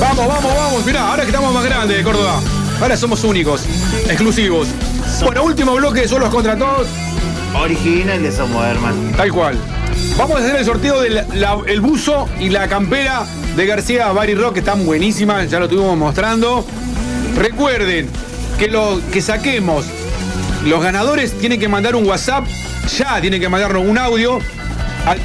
Vamos. Mirá, ahora que estamos más grandes de Córdoba. Ahora somos únicos, exclusivos. Bueno, último bloque de Solos contra Todos. Originales somos, hermano. Tal cual. Vamos a hacer el sorteo del buzo y la campera de García Bari Rock, que están buenísimas, ya lo estuvimos mostrando. Recuerden que saquemos. Los ganadores tienen que mandar un WhatsApp, ya tienen que mandarnos un audio al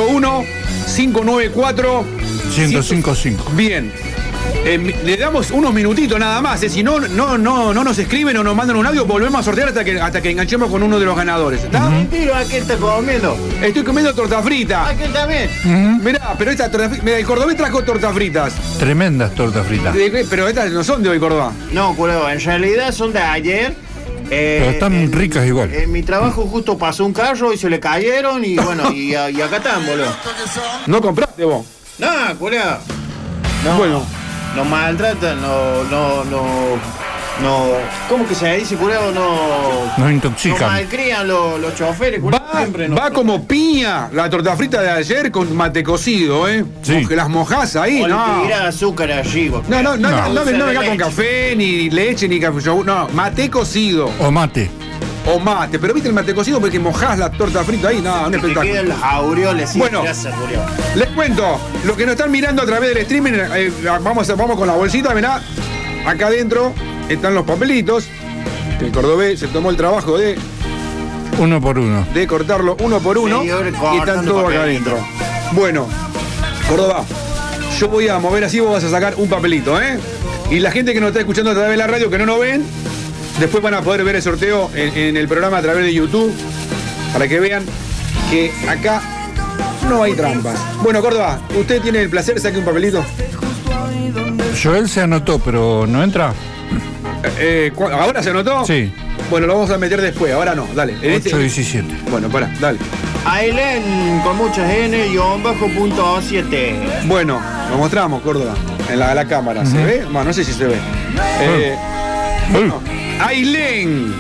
341-594-1055. Bien. Le damos unos minutitos nada más. Si no nos escriben o nos mandan un audio, volvemos a sortear hasta que enganchemos con uno de los ganadores. ¿Está? Mentira, ¿a qué está comiendo? Estoy comiendo torta frita. Aquel también. Mirá, pero esta torta frita. Mirá, el cordobés trajo tortas fritas. Tremendas tortas fritas. Pero estas no son de hoy, Córdoba. No, curado, en realidad son de ayer. Pero están ricas igual. En mi trabajo justo pasó un carro y se le cayeron y bueno, y acá están, boludo. ¿No compraste vos? No, curado. No. Bueno. Nos maltratan, no. ¿Cómo que se dice, curado? Nos intoxican. Nos malcrían los choferes, curado. Va como piña la torta frita de ayer con mate cocido, ¿eh? Sí. Que las mojás ahí, O no. le tirás azúcar allí, vos. No me venga con leche. café, ni leche, ni café. No, mate cocido. O mate. O mate. Pero viste el mate cocido porque mojás la torta frita ahí. No, un Te espectáculo. quedan los aureoles, sí, Bueno. gracias, curado. Les cuento, los que nos están mirando a través del streaming, vamos con la bolsita, mirá. Acá adentro están los papelitos. El cordobés se tomó el trabajo de Uno por uno. cortarlo uno por uno. Señor, Y están cortando todos acá papelito. adentro. Bueno, Córdoba, yo voy a mover así, vos vas a sacar un papelito, ¿eh? Y la gente que nos está escuchando a través de la radio, que no nos ven, después van a poder ver el sorteo en el programa a través de YouTube, para que vean que acá no hay trampas. Bueno, Córdoba, usted tiene el placer, saque un papelito. Joel se anotó, pero no entra. ¿Ahora se anotó? Sí. Bueno, lo vamos a meter después, ahora no, dale. 8-17. Bueno, pará, dale. Ailen con muchas N y bajo .7. Bueno, lo mostramos, Córdoba, en la cámara. ¿Se ve? Bueno, no sé si se ve. Bueno, Ailén,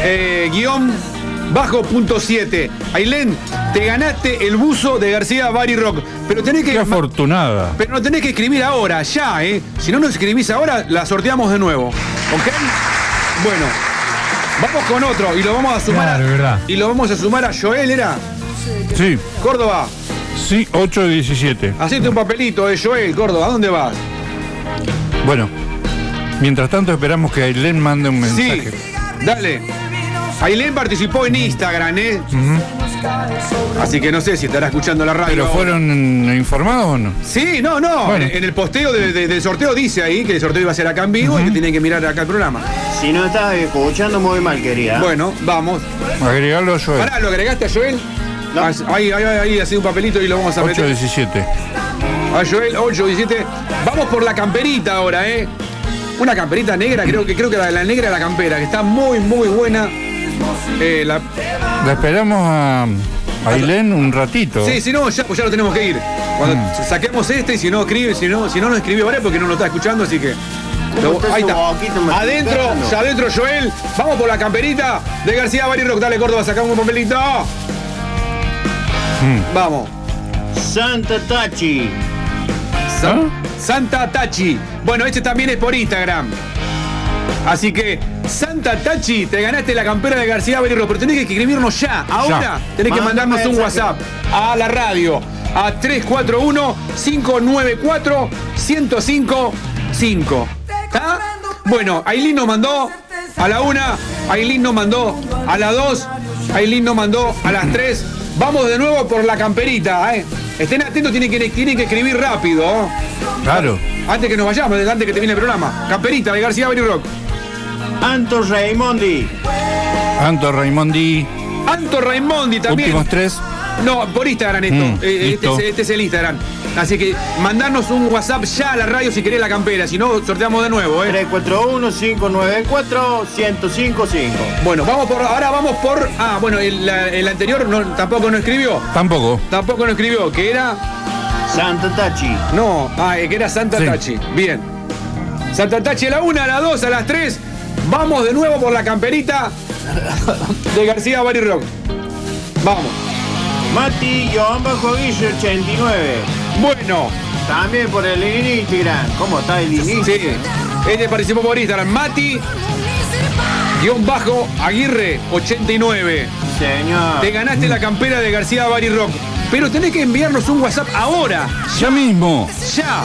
_.7. Ailén, te ganaste el buzo de García Bari Rock. Pero tenés que. Qué afortunada. Pero no tenés que escribir ahora, ya, ¿eh? Si no nos escribís ahora, la sorteamos de nuevo. ¿Ok? Bueno, vamos con otro y lo vamos a sumar. Claro, verdad. Y lo vamos a sumar a Joel, ¿era? Sí. Córdoba, Sí, 8-17. hacete un papelito de Joel, Córdoba, ¿a dónde vas? Bueno, mientras tanto esperamos que Ailén mande un mensaje. Sí, dale. Ailén participó en Instagram, ¿eh? Así que no sé si estará escuchando la radio. ¿Pero fueron informados o no? Sí, no. Bueno. En el posteo del sorteo dice ahí que el sorteo iba a ser acá en vivo y que tienen que mirar acá el programa. Si no estás escuchando muy mal, querida. Bueno, vamos. Agregarlo a Joel. Pará, ¿lo agregaste a Joel? No. Ahí, hace un papelito y lo vamos a meter. 8-17. A Joel, 8, 17. Vamos por la camperita ahora, ¿eh? Una camperita negra, creo que la negra de la campera, que está muy, muy buena. La esperamos a Ailén un ratito. Sí, si no, ya lo tenemos que ir. Cuando saquemos este, y si no nos escribió ahora porque no lo está escuchando, así que. Ahí está. Adentro, Joel. Vamos por la camperita de García Bari Rock. Dale, Córdoba, sacamos un papelito. Vamos. Santa Tachi. Santa Tachi. Bueno, este también es por Instagram. Así que, Santa Tachi, te ganaste la campera de García Bari Rock. Pero tenés que escribirnos ya. Ahora tenés que mandarnos un WhatsApp a la radio. A 341-594-1055. ¿Está? Bueno, Ailín nos mandó a la 1, Ailín nos mandó a la 2, Ailín nos mandó a las 3. Vamos de nuevo por la camperita, ¿eh? Estén atentos, tienen que escribir rápido, ¿eh? Claro. Antes que nos vayamos, antes que termine el programa. Camperita de García Bari Rock. Anto Raimondi. Anto Raimondi. Anto Raimondi también. Últimos 3. No, por Instagram esto. Listo. Este es el Instagram. Así que mandanos un WhatsApp ya a la radio si querés la campera. Si no, sorteamos de nuevo, ¿eh? 341-594-1055. Bueno, ahora vamos por. Ah, bueno, el anterior tampoco nos escribió. Tampoco. Tampoco nos escribió, que era. Santa Tachi. No, que era Santa Sí. Tachi. Bien. Santa Tachi a la 1, a la 2, a las 3. Vamos de nuevo por la camperita de García Bari Rock. Vamos. Mati-Guille 89. Bueno, También por el Instagram. ¿Cómo está el Instagram? Sí. Este participó por Instagram. Mati-Aguirre89. Señor. Te ganaste la campera de García Bari Rock. Pero tenés que enviarnos un WhatsApp ahora. Ya mismo. Ya.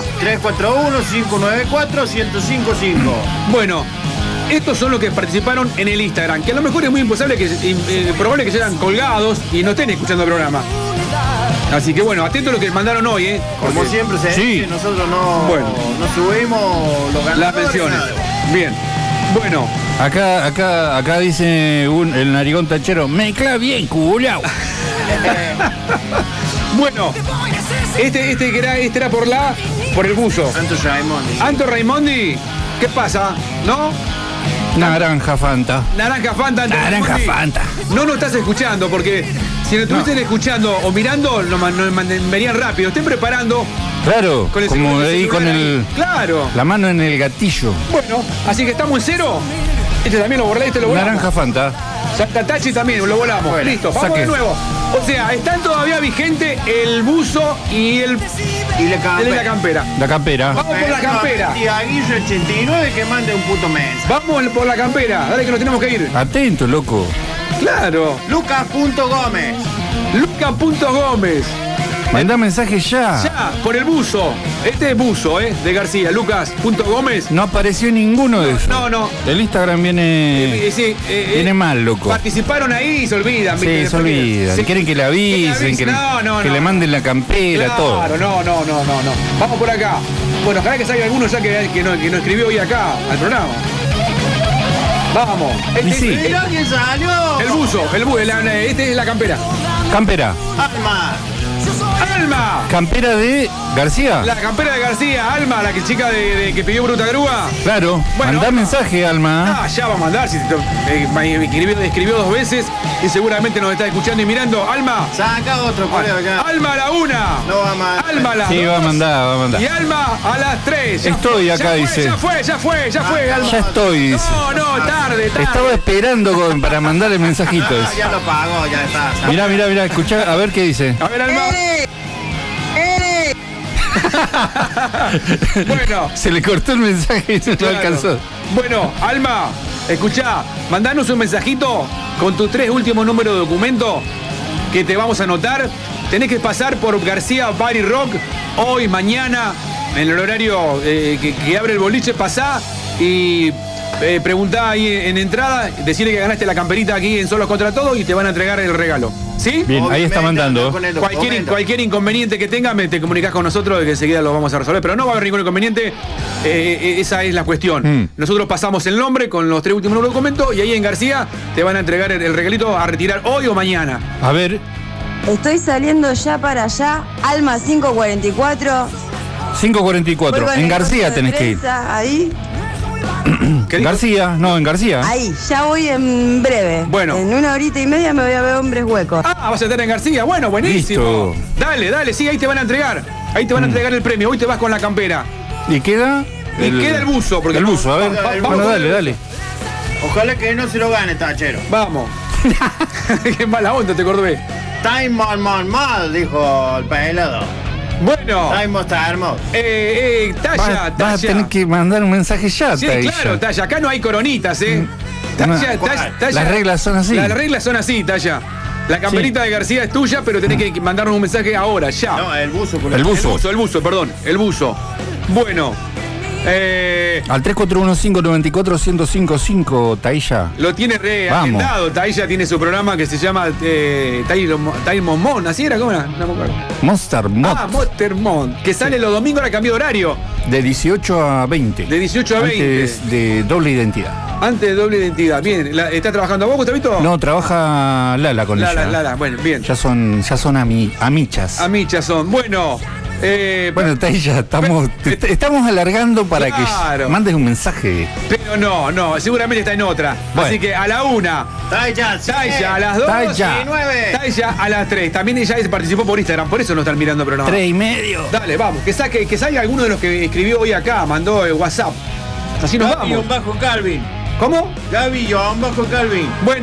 341-594-1055. Bueno, estos son los que participaron en el Instagram, que a lo mejor es muy probable que se hayan colgados y no estén escuchando el programa. Así que bueno, atentos a lo que mandaron hoy, ¿eh? Como Porque siempre se Sí. dice, nosotros no subimos los ganadores. las menciones. nada. Bien. Bueno, Acá dice el narigón tachero, me clava bien, culiao. bueno. Este era por el buzo. Santo Raimondi. Anto Raimondi, ¿qué pasa? ¿No? Naranja Fanta. Naranja Fanta. Anto Naranja Raimondi. Fanta. No nos estás escuchando porque si nos estuviesen escuchando o mirando, nos venían rápido. Estén preparando. Claro, Con el como celular ahí con ahí. Claro. la mano en el gatillo. Bueno, así que estamos en cero. Este también lo borré, este lo volamos. Naranja Fanta. Santa Tachi también, lo volamos. Bueno, Listo, vamos saque. de nuevo. O sea, están todavía vigentes el buzo y Y la la campera. La campera. Vamos por la campera. Y Aguirre 89 que mande un puto mensaje. Vamos por la campera. Dale que nos tenemos que ir. Atento, loco. Claro. Lucas.Gómez. Luca.Gómez. Manda mensaje ya. Ya, por el buzo. Este es buzo, de García. Lucas.Gómez. No apareció ninguno de esos. No. El Instagram viene viene mal, loco. Participaron ahí y se olvidan. Sí, ¿viste? se olvidan. Sí. Quieren que le avisen, que No. le manden la campera, Claro, todo. no. Vamos por acá. Bueno, ojalá que salga alguno ya que no escribió hoy acá al programa. Vamos. Y sí. Mira quién salió. El buzo, este es la campera. Campera. Alma. ¡Alma! Campera de García. La campera de García, Alma, la chica que pidió Bruta Grúa. Claro. Bueno, Mandá Alma. mensaje, Alma. Ya va a mandar, escribió 2 veces y seguramente nos está escuchando y mirando. Alma. Saca otro correo acá. Alma a la 1. No va a mandar. Alma a las Sí, 2. va a mandar. Y Alma a las 3. Estoy acá, dice. Ya fue, Alma. Ya estoy, dice. No, tarde. Estaba esperando para mandar el mensajito. Ah, ya lo pagó, ya está. Mirá, escuchá, a ver qué dice. A ver, Alma. Bueno. Se le cortó el mensaje y no Claro. alcanzó. Bueno, Alma, escuchá, mandanos un mensajito con tus 3 últimos números de documento que te vamos a anotar. Tenés que pasar por García Bari Rock hoy, mañana, en el horario que abre el boliche, pasá y preguntá ahí en entrada, decirle que ganaste la camperita aquí en Solos contra Todos y te van a entregar el regalo. ¿Sí? Bien, ahí está mandando. Cualquier inconveniente que tenga, te comunicás con nosotros, que enseguida lo vamos a resolver. Pero no va a haber ningún inconveniente, esa es la cuestión. Nosotros pasamos el nombre con los 3 últimos documentos y ahí en García te van a entregar el regalito a retirar hoy o mañana. A ver, Estoy saliendo ya para allá, Alma 544. 544. Voy con En el García coso de tenés que ir. prensa, Ahí, ¿Qué dijo? García, no, en García. ahí, ya voy en breve. Bueno. En 1 horita y media me voy a ver Hombres Huecos. Ah, vas a estar en García. Bueno, buenísimo. Listo. Dale, sí, ahí te van a entregar. Ahí te van a entregar el premio. Hoy te vas con la campera. ¿Y queda? Y queda el buzo. Porque El buzo, a ver. Bueno, dale. Ojalá que no se lo gane, tachero. Vamos. Qué mala onda te cordobés. Time mal, dijo el pelado. Bueno. Time está hermoso. Talla. Vas a tener que mandar un mensaje ya, Sí, Tailla. claro, Talla. Acá no hay coronitas, No. Talla. Las reglas son así. Las reglas son así, Talla. La camperita de García es tuya, pero tenés que mandarnos un mensaje ahora, ya. No, el buzo. El buzo. El buzo. Bueno. Al 341-594-1055, Tailla. Lo tiene Vamos. agendado. Tailla tiene su programa que se llama Taimon, ¿así era? ¿Cómo era? No me acuerdo. Monster Mod. Monster Mon, que sale los domingos, ahora cambió de horario. De 18 a 20. De 18 a 20. Antes de doble identidad. Antes de doble identidad. Bien, ¿está trabajando vos, Gustavito? No, trabaja Lala con ella. Lala, bueno, bien. Ya son amichas. Amichas son. Bueno. Bueno, Tailla, estamos alargando para Claro. que mandes un mensaje. Pero no, seguramente está en otra. Bueno. Así que a la 1, Talla, Tailla a las 2, Tailla. y 9. Tailla a las 3. También ella participó por Instagram, por eso no están mirando el programa. 3,5. Dale, vamos, que salga alguno de los que escribió hoy acá, mandó WhatsApp. Así nos vamos. Gaby-Calvin. ¿Cómo? Gaby-Calvin. Bueno,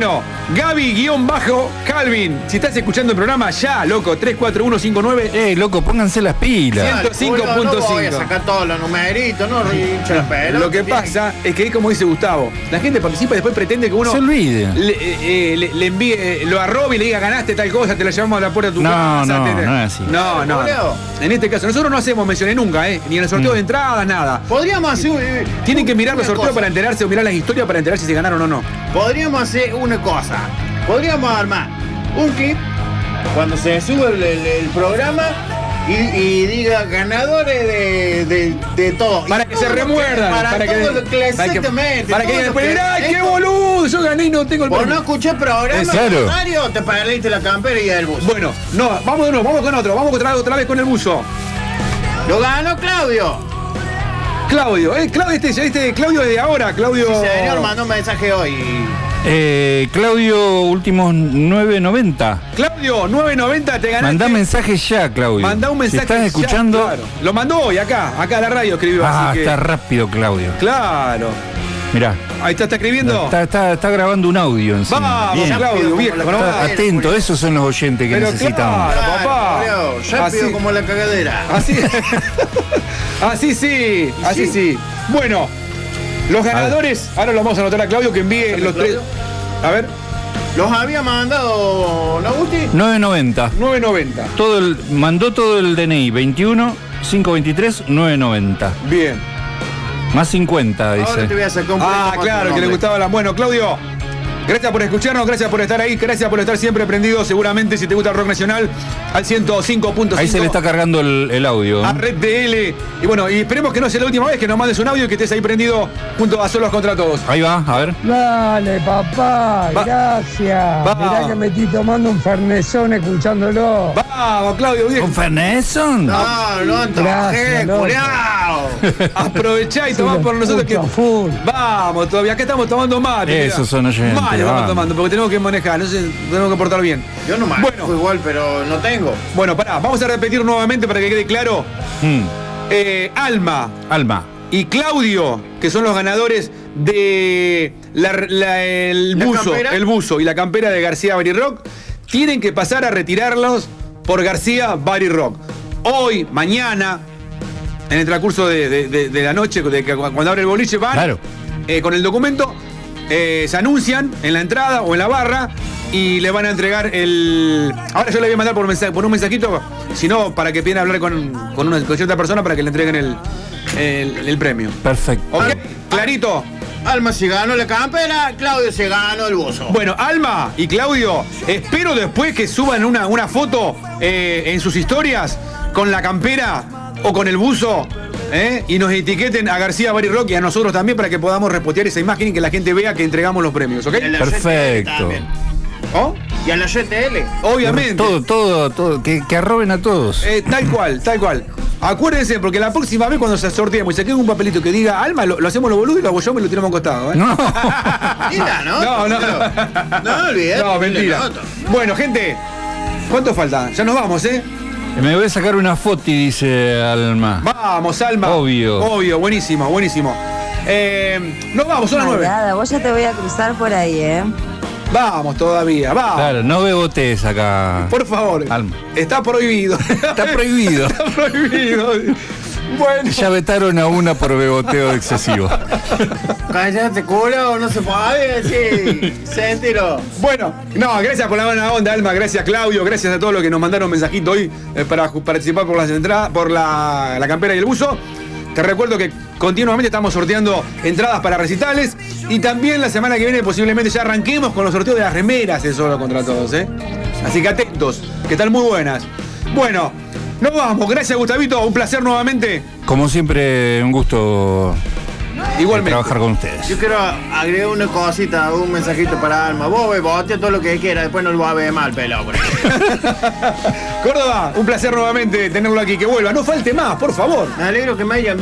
Gaby-Calvin. Si estás escuchando el programa, ya, loco, 34159. Loco, pónganse las pilas. 105.5. No voy a sacar todos los numeritos, no hincha la pelota. Lo que pasa es que, como dice Gustavo, la gente participa y después pretende que uno Se olvide. le envíe, lo arrobe y le diga ganaste tal cosa, te la llevamos a la puerta de tu casa. No ¿entendés? es así. No. En este caso, nosotros no hacemos menciones nunca, ni en el sorteo de entradas, nada. Podríamos hacer. Tienen que mirar los una sorteos cosa. para enterarse o mirar las historias para enterarse si ganaron o no. Podríamos hacer una cosa. Podríamos armar un clip cuando se sube el programa y diga ganadores de todo. Para Y que todo se lo remuerdan. Para todo lo que exactamente. Para que todo lo después digan, ¡ay, qué esto- boludo! Yo gané y no tengo el Por premio. no escuchar programa Claro. Mario, te perdiste la campera y el bus. Bueno, no, vamos de nuevo, vamos con otro. Vamos otra vez con el buzo. Lo ganó Claudio. Claudio, Claudio desde ahora, Claudio. Sí, señor, mandó un mensaje hoy. Claudio, últimos 9.90. Claudio, 9.90 te ganaste. Mandá mensaje ya, Claudio. Mandá un mensaje. Si estás ya, escuchando. claro. Lo mandó hoy acá a la radio escribió. así que, Está rápido, Claudio. claro. Mirá. Ahí está escribiendo. Está grabando un audio encima. Vamos, Bien. Claudio, viejo. Como la ¿no? cagadera, Atento, Julio. esos son los oyentes que Pero necesitamos. claro. papá. Julio, rápido Así. como la cagadera. Así. Así sí. Bueno, los ganadores. Ahora lo vamos a anotar a Claudio que envíe los tres. Claudio? A ver, Los había mandado Nagusti. 9.90. 9.90. Mandó todo el DNI. 21 523 9.90. Bien. Más 50, Ahora dice. te voy a sacar un Ah, poquito más claro, tu que le nombre. gustaba la. Bueno, Claudio, gracias por escucharnos, gracias por estar ahí, gracias por estar siempre prendido. Seguramente, si te gusta el rock nacional, al 105.5. Ahí se le está cargando el audio. A Red DL. Y bueno, y esperemos que no sea la última vez que nos mandes un audio y que estés ahí prendido junto a Solos contra Todos. Ahí va, a ver. Dale, papá, Va. gracias. Va. Mirá que me estoy tomando un fernezón escuchándolo. Vamos, Claudio, bien. ¿Con Ferneson? No antojé, Gracias, loco. culiao. Aprovechá y Sí, tomá lo por nosotros que. escucho a full. Vamos, todavía acá estamos tomando mate. Esos mirá. son oyentes, Mate estamos vamos. tomando, porque tenemos que manejar, no sé, tenemos que portar bien. Yo no me Bueno. igual, pero no tengo. Bueno, pará, vamos a repetir nuevamente para que quede claro. Alma Alma. y Claudio, que son los ganadores de el ¿La buzo, campera? el buzo y la campera de García Body Rock, tienen que pasar a retirarlos por García Body Rock. Hoy, mañana, en el transcurso de la noche, cuando abre el boliche, van Claro. con el documento, se anuncian en la entrada o en la barra y le van a entregar el. Ahora yo le voy a mandar por un mensajito, si no, para que piden hablar con cierta persona para que le entreguen el premio. Perfecto. ¿Ok? Clarito. Alma se ganó la campera, Claudio se ganó el buzo. Bueno, Alma y Claudio, espero después que suban una foto en sus historias con la campera o con el buzo y nos etiqueten a García Body Rock y a nosotros también para que podamos repostear esa imagen y que la gente vea que entregamos los premios, ¿ok? Y a la Perfecto. GTL también. ¿Oh? Y a la GTL. Obviamente. Todo. Que arroben a todos. Tal cual. Acuérdense, porque la próxima vez cuando se sorteemos y se quede un papelito que diga Alma, lo hacemos los boludos y lo abollamos y lo tiramos a un costado, ¿eh? No. Mira, ¿no? No olvides. No, mentira. Bueno, gente, ¿cuánto falta? Ya nos vamos, ¿eh? Me voy a sacar una foti, dice Alma. Vamos, Alma. Obvio. Buenísimo. Nos vamos, son las 9. Nada, vos ya te voy a cruzar por ahí, ¿eh? Vamos todavía, vamos. Claro, no bebotes acá. Por favor. Alma. Está prohibido. Está prohibido. Está prohibido. Bueno. Ya vetaron a una por beboteo excesivo. Cállate, culo, no se puede decir. Séntelo. Bueno, no, gracias por la buena onda, Alma, gracias Claudio, gracias a todos los que nos mandaron mensajito hoy para participar por las entradas, por la campera y el buzo. Te recuerdo que continuamente estamos sorteando entradas para recitales y también la semana que viene posiblemente ya arranquemos con los sorteos de las remeras de Solo contra Todos, ¿eh? Así que atentos, que están muy buenas. Bueno, nos vamos, gracias Gustavito, un placer nuevamente. Como siempre, un gusto Igualmente. trabajar con ustedes. Yo quiero agregar una cosita, un mensajito para Alma. Vos bote todo lo que quiera, después no lo va a ver mal, pelado. Córdoba, un placer nuevamente tenerlo aquí, que vuelva. No falte más, por favor. Me alegro que me hayan